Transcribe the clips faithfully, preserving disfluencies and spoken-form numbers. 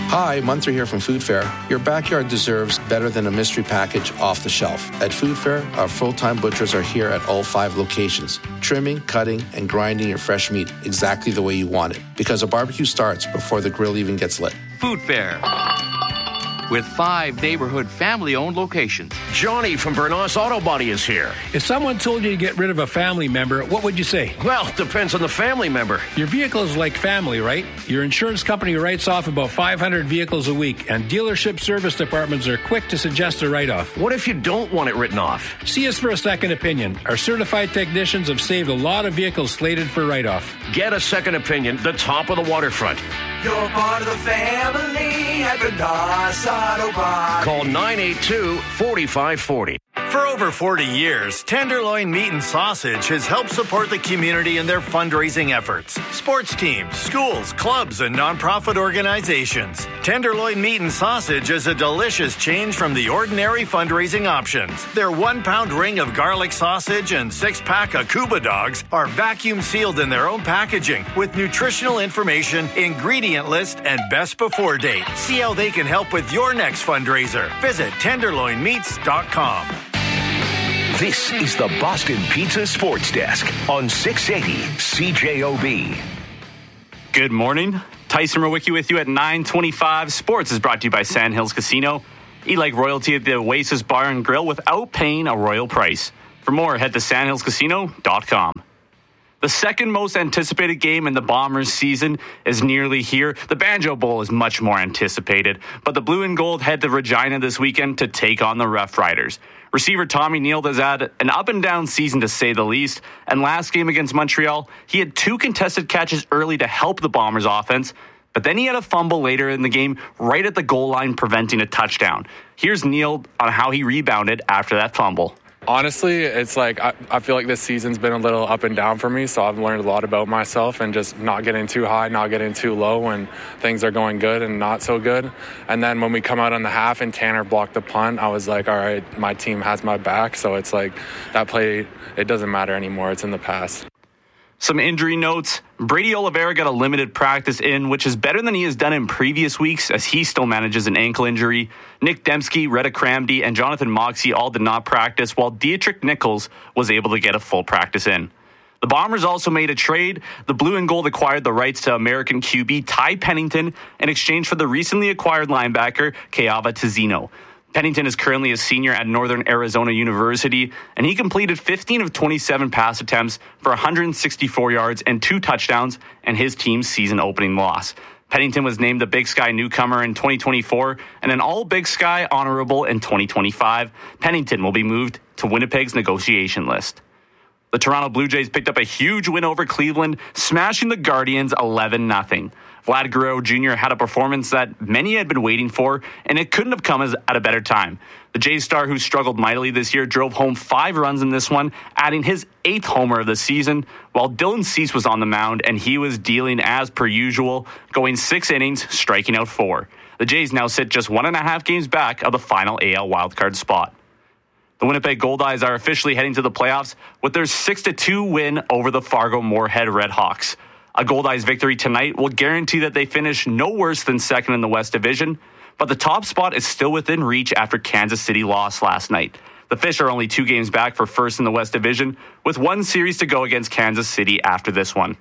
Hi, Munter here from Food Fair. Your backyard deserves better than a mystery package off the shelf. At Food Fair, our full-time butchers are here at all five locations, trimming, cutting, and grinding your fresh meat exactly the way you want it. Because a barbecue starts before the grill even gets lit. Food Fair, with five neighborhood family-owned locations. Johnny from Bernos Auto Body is here. If someone told you to get rid of a family member, what would you say? Well, depends on the family member. Your vehicle is like family, right? Your insurance company writes off about five hundred vehicles a week, and dealership service departments are quick to suggest a write-off. What if you don't want it written off? See us for a second opinion. Our certified technicians have saved a lot of vehicles slated for write-off. Get a second opinion, the top of the waterfront. You're part of the family at Bernos Auto Body. Call nine eight two, four five four zero. For over forty years, Tenderloin Meat and Sausage has helped support the community in their fundraising efforts. Sports teams, schools, clubs, and nonprofit organizations. Tenderloin Meat and Sausage is a delicious change from the ordinary fundraising options. Their one-pound ring of garlic sausage and six-pack of Cuba dogs are vacuum sealed in their own packaging with nutritional information, ingredient list, and best before date. See how they can help with your next fundraiser. Visit tenderloin meats dot com. This is the Boston Pizza Sports Desk on six eighty C J O B. Good morning. Tyson Rowicki with you at nine twenty-five. Sports is brought to you by Sandhills Casino. Eat like royalty at the Oasis Bar and Grill without paying a royal price. For more, head to sandhills casino dot com. The second most anticipated game in the Bombers season is nearly here. The Banjo Bowl is much more anticipated, but the Blue and Gold head to Regina this weekend to take on the Rough Riders. Receiver Tommy Neal has had an up-and-down season to say the least, and last game against Montreal, he had two contested catches early to help the Bombers' offense, but then he had a fumble later in the game right at the goal line, preventing a touchdown. Here's Neal on how he rebounded after that fumble. Honestly, it's like I, I feel like this season's been a little up and down for me, so I've learned a lot about myself and just not getting too high, not getting too low when things are going good and not so good. And then when we come out on the half and Tanner blocked the punt, I was like, all right, my team has my back. So it's like that play, it doesn't matter anymore. It's in the past. Some injury notes. Brady Oliveira got a limited practice in, which is better than he has done in previous weeks as he still manages an ankle injury. Nick Dembski, Retta Kramdi, and Jonathan Moxey all did not practice, while Dietrich Nichols was able to get a full practice in. The Bombers also made a trade. The Blue and Gold acquired the rights to American Q B Ty Pennington in exchange for the recently acquired linebacker Keava Tizino. Pennington is currently a senior at Northern Arizona University, and he completed fifteen of twenty-seven pass attempts for one hundred sixty-four yards and two touchdowns in his team's season-opening loss. Pennington was named the Big Sky newcomer in twenty twenty-four and an All-Big Sky honorable in twenty twenty-five. Pennington will be moved to Winnipeg's negotiation list. The Toronto Blue Jays picked up a huge win over Cleveland, smashing the Guardians eleven nothing. Vlad Guerrero Junior had a performance that many had been waiting for, and it couldn't have come as, at a better time. The Jays star, who struggled mightily this year, drove home five runs in this one, adding his eighth homer of the season, while Dylan Cease was on the mound, and he was dealing as per usual, going six innings, striking out four. The Jays now sit just one and a half games back of the final A L wildcard spot. The Winnipeg Goldeyes are officially heading to the playoffs with their six to two win over the Fargo-Moorhead Redhawks. A Goldeyes victory tonight will guarantee that they finish no worse than second in the West Division, but the top spot is still within reach after Kansas City lost last night. The Fish are only two games back for first in the West Division, with one series to go against Kansas City after this one.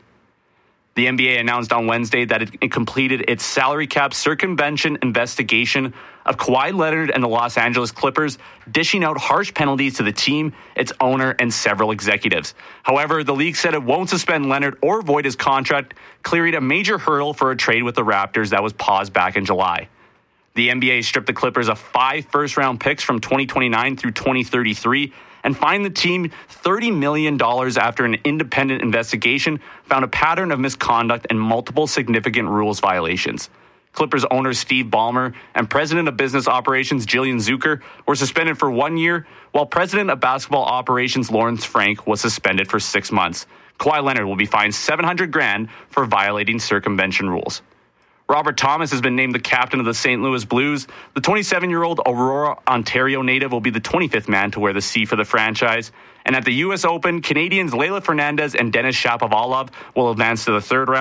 The N B A announced on Wednesday that it completed its salary cap circumvention investigation of Kawhi Leonard and the Los Angeles Clippers, dishing out harsh penalties to the team, its owner, and several executives. However, the league said it won't suspend Leonard or void his contract, clearing a major hurdle for a trade with the Raptors that was paused back in July. The N B A stripped the Clippers of five first-round picks from twenty twenty-nine through twenty thirty-three and fined the team thirty million dollars after an independent investigation found a pattern of misconduct and multiple significant rules violations. Clippers owner Steve Ballmer and president of business operations Jillian Zucker were suspended for one year, while president of basketball operations Lawrence Frank was suspended for six months. Kawhi Leonard will be fined seven hundred grand for violating circumvention rules. Robert Thomas has been named the captain of the Saint Louis Blues. The twenty-seven-year-old Aurora, Ontario native will be the twenty-fifth man to wear the C for the franchise. And at the U S Open, Canadians Leylah Fernandez and Denis Shapovalov will advance to the third round.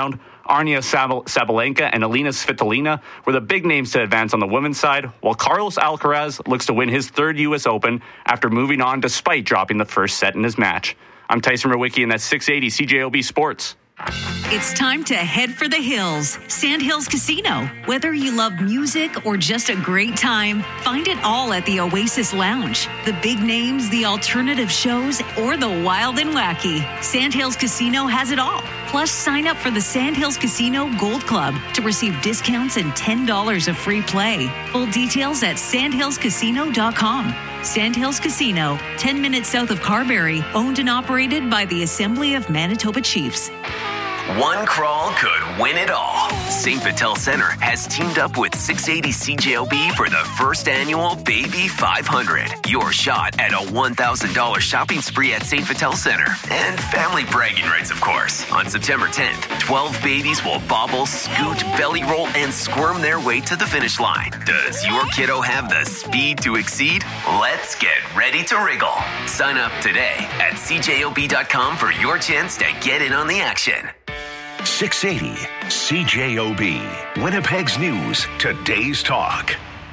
Arnia Sab- Sabalenka and Elena Svitolina were the big names to advance on the women's side, while Carlos Alcaraz looks to win his third U S Open after moving on despite dropping the first set in his match. I'm Tyson Rowicki, and that's six eighty C J O B Sports. It's time to head for the hills. Sandhills Casino. Whether you love music or just a great time, find it all at the Oasis Lounge. The big names, the alternative shows, or the wild and wacky. Sandhills Casino has it all. Plus, sign up for the Sandhills Casino Gold Club to receive discounts and ten dollars of free play. Full details at sandhills casino dot com. Sandhills Casino, ten minutes south of Carberry, owned and operated by the Assembly of Manitoba Chiefs. One crawl could win it all. Saint Vital Center has teamed up with six eighty C J O B for the first annual Baby five hundred. Your shot at a one thousand dollars shopping spree at Saint Vital Center. And family bragging rights, of course. On September tenth, twelve babies will bobble, scoot, belly roll, and squirm their way to the finish line. Does your kiddo have the speed to exceed? Let's get ready to wriggle. Sign up today at C J O B dot com for your chance to get in on the action. six eighty C J O B, Winnipeg's News, today's talk.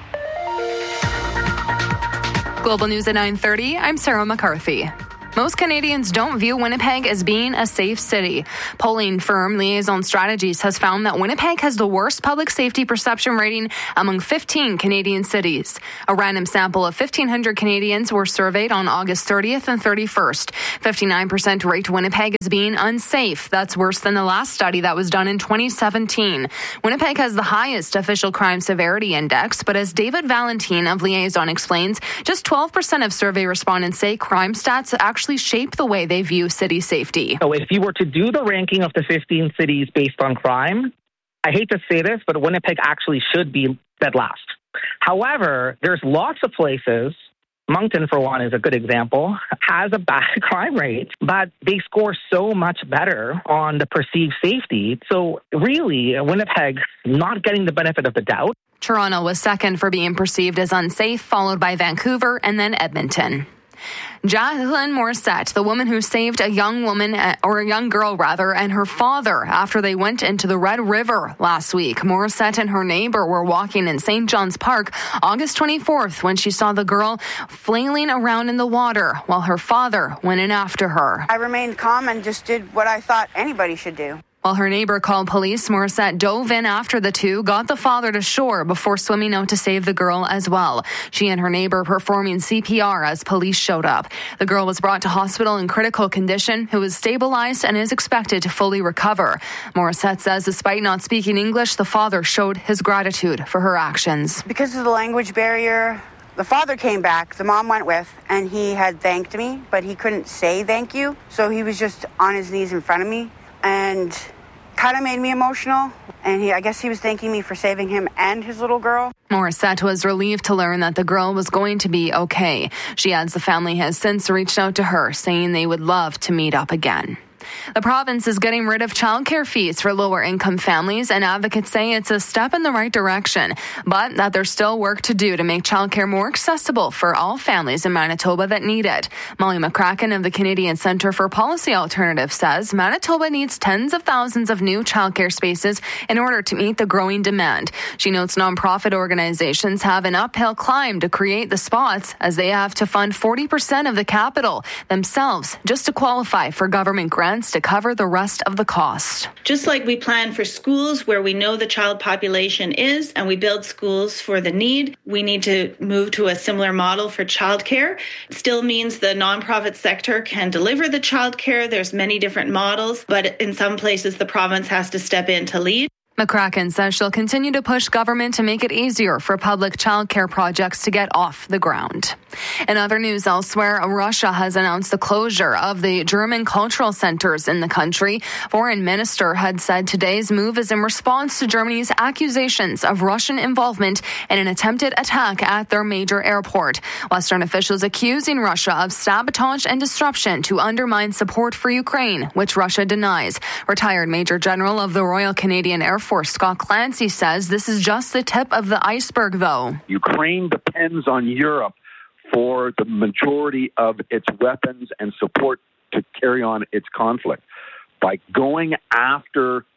Global News at nine thirty, I'm Sarah McCarthy. Most Canadians don't view Winnipeg as being a safe city. Polling firm Liaison Strategies has found that Winnipeg has the worst public safety perception rating among fifteen Canadian cities. A random sample of fifteen hundred Canadians were surveyed on August thirtieth and thirty-first. fifty-nine percent rate Winnipeg as being unsafe. That's worse than the last study that was done in twenty seventeen. Winnipeg has the highest official crime severity index, but as David Valentine of Liaison explains, just twelve percent of survey respondents say crime stats actually shape the way they view city safety. So if you were to do the ranking of the fifteen cities based on crime, I hate to say this, but Winnipeg actually should be dead last. However, there's lots of places, Moncton for one is a good example, has a bad crime rate, but they score so much better on the perceived safety. So really, Winnipeg not getting the benefit of the doubt. Toronto was second for being perceived as unsafe, followed by Vancouver and then Edmonton. Jacqueline Morissette, the woman who saved a young woman, or a young girl rather, and her father after they went into the Red River last week. Morissette and her neighbor were walking in Saint John's Park August twenty-fourth when she saw the girl flailing around in the water while her father went in after her. I remained calm and just did what I thought anybody should do. While her neighbor called police, Morissette dove in after the two, got the father to shore before swimming out to save the girl as well. She and her neighbor performing C P R as police showed up. The girl was brought to hospital in critical condition, who is stabilized and is expected to fully recover. Morissette says despite not speaking English, the father showed his gratitude for her actions. Because of the language barrier, the father came back, the mom went with, and he had thanked me, but he couldn't say thank you. So he was just on his knees in front of me and kind of made me emotional. And he, I guess he was thanking me for saving him and his little girl. Morissette was relieved to learn that the girl was going to be okay. She adds the family has since reached out to her, saying they would love to meet up again. The province is getting rid of childcare fees for lower-income families, and advocates say it's a step in the right direction, but that there's still work to do to make childcare more accessible for all families in Manitoba that need it. Molly McCracken of the Canadian Centre for Policy Alternatives says Manitoba needs tens of thousands of new childcare spaces in order to meet the growing demand. She notes nonprofit organizations have an uphill climb to create the spots, as they have to fund forty percent of the capital themselves just to qualify for government grants to cover the rest of the cost. Just like we plan for schools where we know the child population is and we build schools for the need, we need to move to a similar model for childcare. It still means the nonprofit sector can deliver the childcare. There's many different models, but in some places the province has to step in to lead. McCracken says she'll continue to push government to make it easier for public childcare projects to get off the ground. In other news elsewhere, Russia has announced the closure of the German cultural centers in the country. Foreign Minister had said today's move is in response to Germany's accusations of Russian involvement in an attempted attack at their major airport. Western officials accusing Russia of sabotage and disruption to undermine support for Ukraine, which Russia denies. Retired Major General of the Royal Canadian Air Force Scott Clancy says this is just the tip of the iceberg, though. Ukraine depends on Europe for the majority of its weapons and support to carry on its conflict. By going after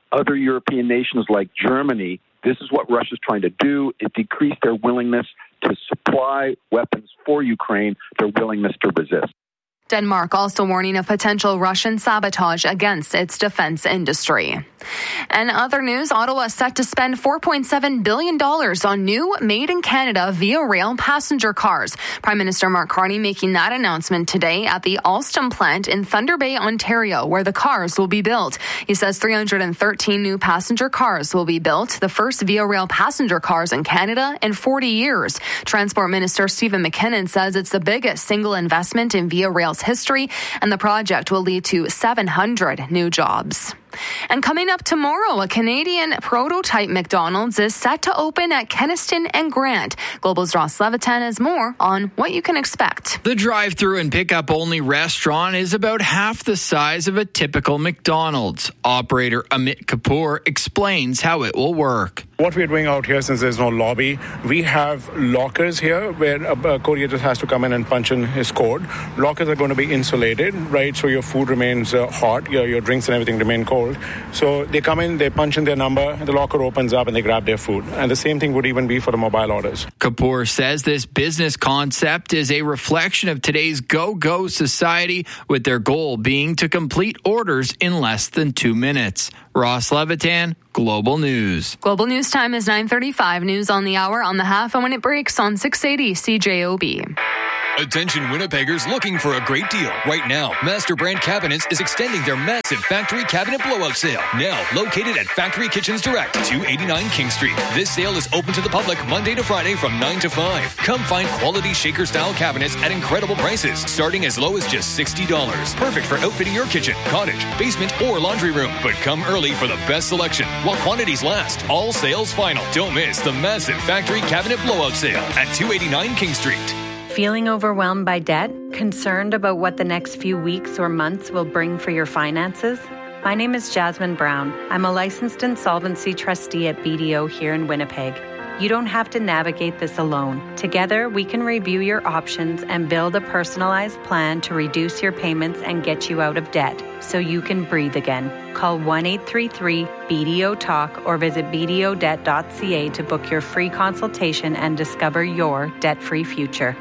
other European nations like Germany, this is what Russia's trying to do, is decrease their willingness to supply weapons for Ukraine, their willingness to resist. Denmark also warning of potential Russian sabotage against its defense industry. And other news, Ottawa set to spend four point seven billion dollars on new made-in-Canada Via Rail passenger cars. Prime Minister Mark Carney making that announcement today at the Alstom plant in Thunder Bay, Ontario, where the cars will be built. He says three hundred thirteen new passenger cars will be built, the first Via Rail passenger cars in Canada in forty years. Transport Minister Stephen McKinnon says it's the biggest single investment in Via Rail's history, and the project will lead to seven hundred new jobs. And coming up tomorrow, a Canadian prototype McDonald's is set to open at Kenaston and Grant. Global's Ross Levitan has more on what you can expect. The drive-through and pickup-only restaurant is about half the size of a typical McDonald's. Operator Amit Kapoor explains how it will work. What we're doing out here, since there's no lobby, we have lockers here where a courier just has to come in and punch in his code. Lockers are going to be insulated, right? So your food remains uh, hot, your, your drinks and everything remain cold. So they come in, they punch in their number, the locker opens up and they grab their food. And the same thing would even be for the mobile orders. Kapoor says this business concept is a reflection of today's go-go society, with their goal being to complete orders in less than two minutes. Ross Levitan, Global News. Global News time is nine thirty-five. News on the hour, on the half, and when it breaks on six eighty C J O B. Attention Winnipeggers looking for a great deal. Right now, Master Brand Cabinets is extending their massive factory cabinet blowout sale. Now located at Factory Kitchens Direct, two eighty-nine King Street. This sale is open to the public Monday to Friday from nine to five. Come find quality shaker-style cabinets at incredible prices, starting as low as just sixty dollars. Perfect for outfitting your kitchen, cottage, basement, or laundry room. But come early for the best selection while quantities last. All sales final. Don't miss the massive factory cabinet blowout sale at two eighty-nine King Street. Feeling overwhelmed by debt? Concerned about what the next few weeks or months will bring for your finances? My name is Jasmine Brown. I'm a licensed insolvency trustee at B D O here in Winnipeg. You don't have to navigate this alone. Together, we can review your options and build a personalized plan to reduce your payments and get you out of debt so you can breathe again. Call one eight three three B D O talk or visit b d o debt dot c a to book your free consultation and discover your debt-free future.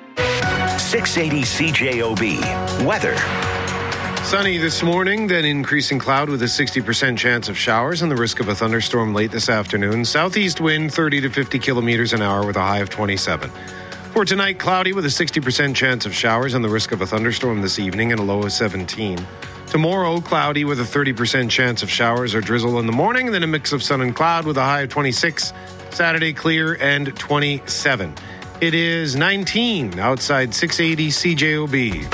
six eighty C J O B. Weather. Sunny this morning, then increasing cloud with a sixty percent chance of showers and the risk of a thunderstorm late this afternoon. Southeast wind thirty to fifty kilometers an hour with a high of twenty-seven. For tonight, cloudy with a sixty percent chance of showers and the risk of a thunderstorm this evening and a low of seventeen. Tomorrow, cloudy with a thirty percent chance of showers or drizzle in the morning, and then a mix of sun and cloud with a high of twenty-six. Saturday, clear and twenty-seven. It is nineteen outside six eighty C J O B.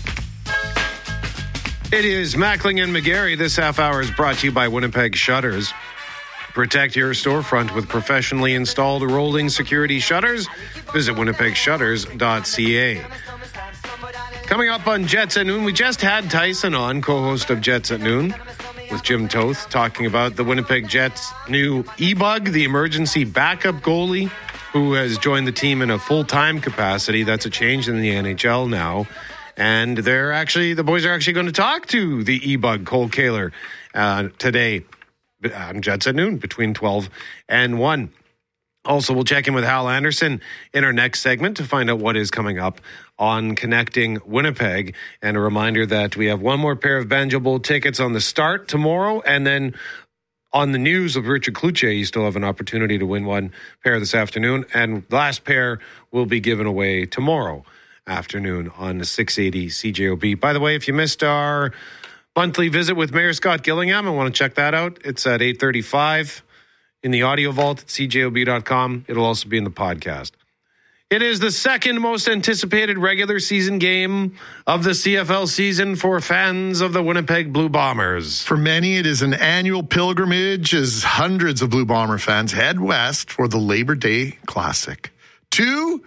It is Mackling and McGarry. This half hour is brought to you by Winnipeg Shutters. Protect your storefront with professionally installed rolling security shutters. Visit winnipeg shutters dot c a. Coming up on Jets at Noon, we just had Tyson on, co-host of Jets at Noon, with Jim Toth, talking about the Winnipeg Jets' new E-Bug, the emergency backup goalie, who has joined the team in a full-time capacity. That's a change in the N H L now. And they're actually, the boys are actually going to talk to the E-Bug, Cole Kaler, uh, today on Jets at Noon between twelve and one. Also, we'll check in with Hal Anderson in our next segment to find out what is coming up on Connecting Winnipeg. And a reminder that we have one more pair of Banjo Bowl tickets on the start tomorrow, and then on the news of Richard Kluche, you still have an opportunity to win one pair this afternoon. And the last pair will be given away tomorrow afternoon on the six eighty C J O B. By the way, if you missed our monthly visit with Mayor Scott Gillingham and want to check that out, it's at eight thirty-five in the audio vault at c j o b dot com. It'll also be in the podcast. It is the second most anticipated regular season game of the C F L season for fans of the Winnipeg Blue Bombers. For many, it is an annual pilgrimage as hundreds of Blue Bomber fans head west for the Labor Day Classic to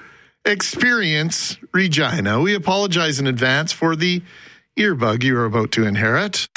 experience Regina. We apologize in advance for the earbug you're about to inherit.